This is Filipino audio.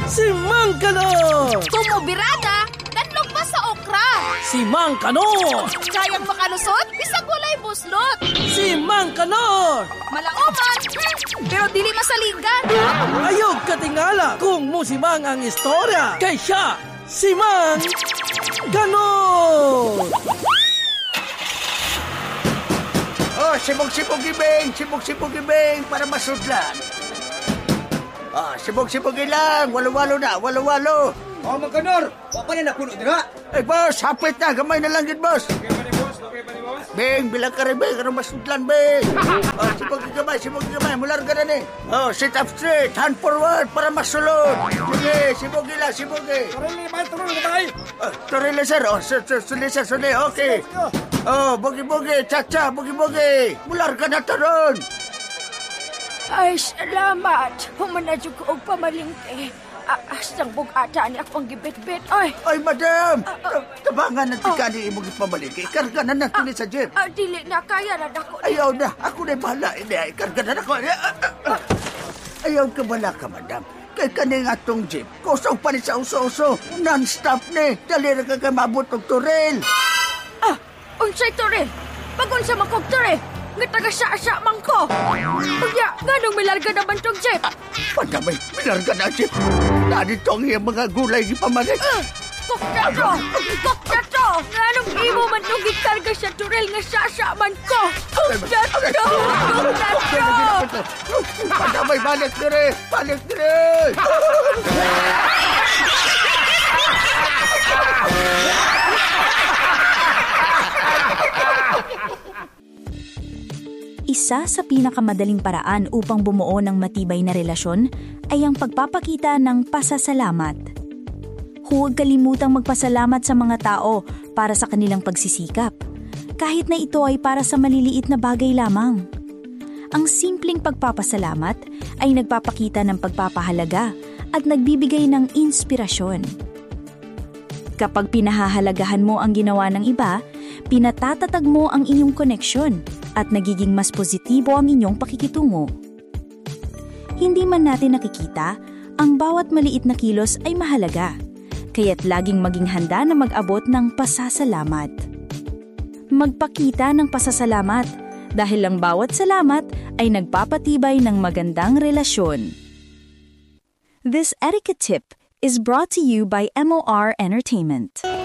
Si Mang Kanor! Tumubirada, danlog pa sa okra. Si Mang Kanor! Kayang makalusot, bisag walay buslot. Si Mang Kanor! Malauman, pero dili masaligan. Ayog katingala kung musimang ang istorya. Kay siya, si Mang Kanor! Oh, sibog-sibog ibeng, sibog-sibog ibeng para masudlan. Ah, sibog-sibog lang, walo-walo na, walo-walo. Oh, Mang Kanor, wala pa na napuno dira. Eh, boss, hapit na, gamay na lang din, boss. Okay pa ni boss, okay pa ni boss. Beng, bilang ka rin, Beng, karong masudlan, Beng. Oh, sibog gamay, mular ka na ni. Oh, sit up straight, hand forward para masulod. Sige, sibog lang, sibog eh. Torili, man, turun na tayo. Torili, sir, oh, suli, okay. Oh, bugi-bugi, cha-cha, bugi-bugi. Mular ka na taron. Ay, salamat. Humanadyo ko og pamalingke. Asang bugata ni akong gibit-bit. Ay, Madam! Tabangan na tikali imong ipabalik. Ikarga na natin sa jeep. dili na kaya na dako. Ayaw na. Ako na bahala. Ikarga na ako. Ayaw ka bala ka, madam. Kay kaning atong jeep. Kusaw pa ni sa uso-uso. Non-stop ni. Dali na ka mabot og turel. Unsay turil? Pag-unsa man kog turil? Nga taga-sa-sa man ko. Unya, ganong milarga naman tong jeep? Madamay, minarga na jeep. Narito ang iyang mga gulay ipamalik. Koktato! Ganong imo man nung gikarga sa turil nga sa-sa man ko. Koktato! Madamay, balik dire! Balik dire! Isa sa pinakamadaling paraan upang bumuo ng matibay na relasyon ay ang pagpapakita ng pasasalamat. Huwag kalimutang magpasalamat sa mga tao para sa kanilang pagsisikap, kahit na ito ay para sa maliliit na bagay lamang. Ang simpleng pagpapasalamat ay nagpapakita ng pagpapahalaga at nagbibigay ng inspirasyon. Kapag pinahahalagahan mo ang ginawa ng iba, pinatatatag mo ang inyong koneksyon at nagiging mas positibo ang inyong pakikitungo. Hindi man natin nakikita, ang bawat maliit na kilos ay mahalaga, kaya't laging maging handa na mag-abot ng pasasalamat. Magpakita ng pasasalamat dahil ang bawat salamat ay nagpapatibay ng magandang relasyon. This etiquette tip is brought to you by MOR Entertainment.